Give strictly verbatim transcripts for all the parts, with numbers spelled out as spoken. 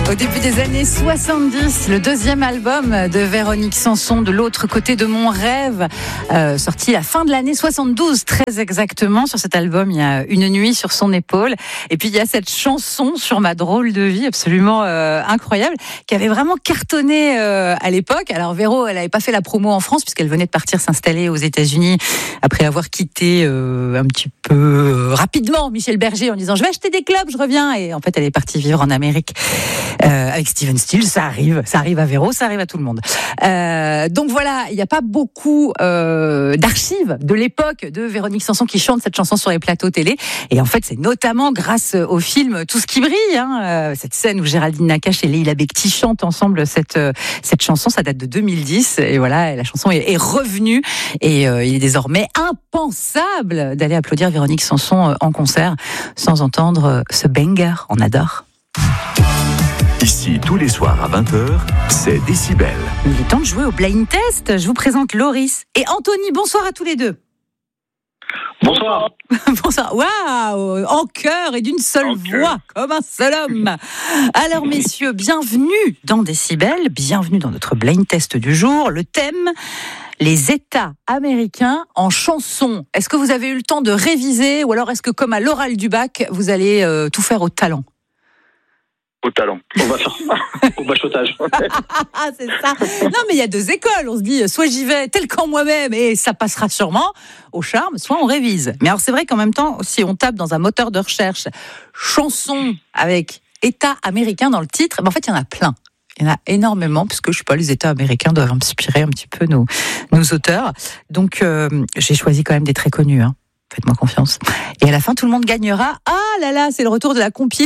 Au début des années soixante-dix, le deuxième album de Véronique Sanson, De l'autre côté de mon rêve, euh, sorti à la fin de l'année soixante-douze, très exactement. Sur cet album, il y a Une nuit sur son épaule. Et puis, il y a cette chanson Sur ma drôle de vie, absolument euh, incroyable, qui avait vraiment cartonné euh, à l'époque. Alors, Véro, elle n'avait pas fait la promo en France, puisqu'elle venait de partir s'installer aux États-Unis après avoir quitté euh, un petit peu euh, rapidement Michel Berger en disant « Je vais acheter des clubs, je reviens ». Et en fait, elle est partie vivre en Amérique. Euh, avec Steven Stills, ça arrive, ça arrive à Véro, ça arrive à tout le monde. Euh, donc voilà, il n'y a pas beaucoup euh, d'archives de l'époque de Véronique Sanson qui chante cette chanson sur les plateaux télé. Et en fait, c'est notamment grâce au film Tout ce qui brille, hein, euh, cette scène où Géraldine Nakache et Leila Bekti chantent ensemble cette euh, cette chanson. Ça date de deux mille dix et voilà, et la chanson est, est revenue et euh, il est désormais impensable d'aller applaudir Véronique Sanson en concert sans entendre ce banger. On adore. Ici, tous les soirs à vingt heures, c'est Décibel. Il est temps de jouer au blind test. Je vous présente Loris et Anthony. Bonsoir à tous les deux. Bonsoir. Bonsoir. Waouh, en chœur et d'une seule en voix, comme un seul homme. Alors, messieurs, bienvenue dans Décibel, bienvenue dans notre blind test du jour. Le thème, les États américains en chanson. Est-ce que vous avez eu le temps de réviser ou alors est-ce que, comme à l'oral du bac, vous allez euh, tout faire au talent? Au talent. On va faire au bachotage. C'est ça. Non, mais il y a deux écoles. On se dit, soit j'y vais tel qu'en moi-même et ça passera sûrement au charme, soit on révise. Mais alors, c'est vrai qu'en même temps, si on tape dans un moteur de recherche chanson avec État américain dans le titre, ben en fait, il y en a plein. Il y en a énormément, puisque je sais pas, les États américains doivent inspirer un petit peu nos, nos auteurs. Donc, euh, j'ai choisi quand même des très connus, hein. Faites-moi confiance. Et à la fin, tout le monde gagnera. Ah là là, c'est le retour de la compile.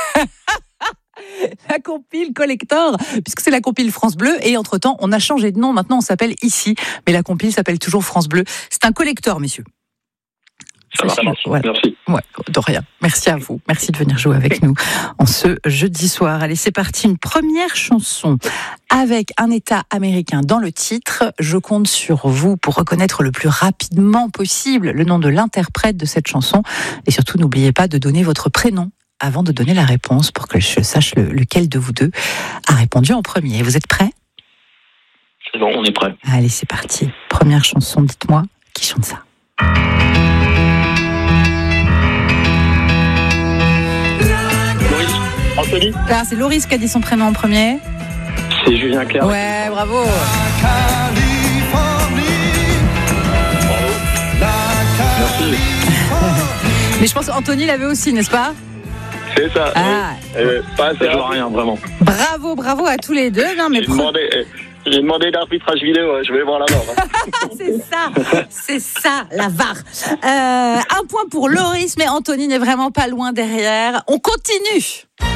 La compile collector, puisque c'est la compile France Bleu, et entre-temps, on a changé de nom, maintenant on s'appelle Ici, mais la compile s'appelle toujours France Bleu. C'est un collector, messieurs. Ça marche, ça marche. Ouais. Merci. Ouais, de rien. Merci à vous. Merci de venir jouer avec nous en ce jeudi soir. Allez, c'est parti. Une première chanson avec un État américain dans le titre. Je compte sur vous pour reconnaître le plus rapidement possible le nom de l'interprète de cette chanson. Et surtout, n'oubliez pas de donner votre prénom avant de donner la réponse pour que je sache le, lequel de vous deux a répondu en premier. Vous êtes prêts ? C'est bon, on est prêts. Allez, c'est parti. Première chanson, dites-moi, qui chante ça ? Loris, Anthony ? Ah, c'est Loris qui a dit son prénom en premier. C'est Julien Clerc. Ouais, bravo. Merci. Mais je pense qu'Anthony l'avait aussi, n'est-ce pas ? C'est ça. Ah. Oui. Euh, pas ça joue à rien, vraiment. Bravo, bravo à tous les deux. Non, mais J'ai demandé, j'ai demandé l'arbitrage vidéo, je vais voir la barre. c'est ça, c'est ça, la V A R. Euh, un point pour Loris, mais Anthony n'est vraiment pas loin derrière. On continue.